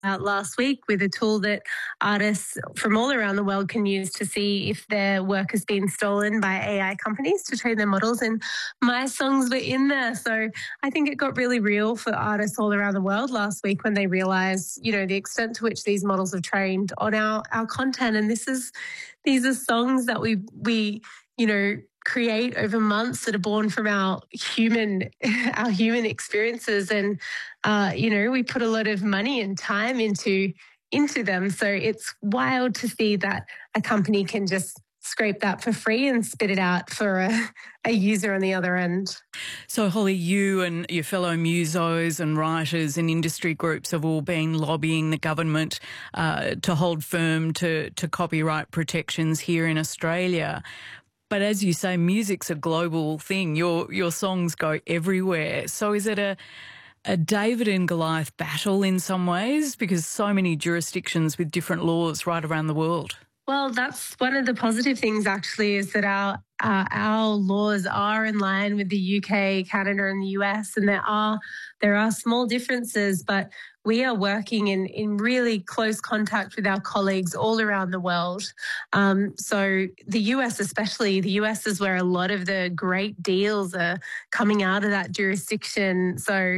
out last week with a tool that artists from all around the world can use to see if their work has been stolen by AI companies to train their models. And my songs were in there. So I think it got really real for artists all around the world last week when they realized, the extent to which these models have trained on our content. And these are songs that we create over months that are born from our human experiences, and we put a lot of money and time into them. So it's wild to see that a company can just scrape that for free and spit it out for a user on the other end. So, Holly, you and your fellow musos and writers and industry groups have all been lobbying the government to hold firm to copyright protections here in Australia. But as you say, music's a global thing. Your songs go everywhere. So is it a David and Goliath battle in some ways, because so many jurisdictions with different laws right around the world? Well, that's one of the positive things, actually, is that our laws are in line with the UK, Canada and the US, and there are small differences, but we are working in really close contact with our colleagues all around the world. So the US especially, the US is where a lot of the great deals are coming out of that jurisdiction. So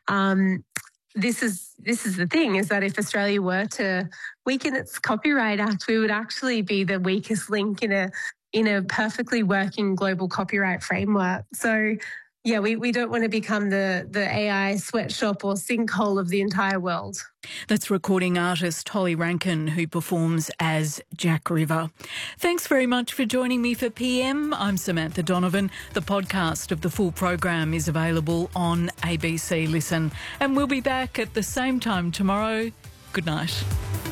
this is the thing, is that if Australia were to weaken its Copyright Act, we would actually be the weakest link in a perfectly working global copyright framework. So yeah, we don't want to become the AI sweatshop or sinkhole of the entire world. That's recording artist Holly Rankin, who performs as Jack River. Thanks very much for joining me for PM. I'm Samantha Donovan. The podcast of the full program is available on ABC Listen. And we'll be back at the same time tomorrow. Good night.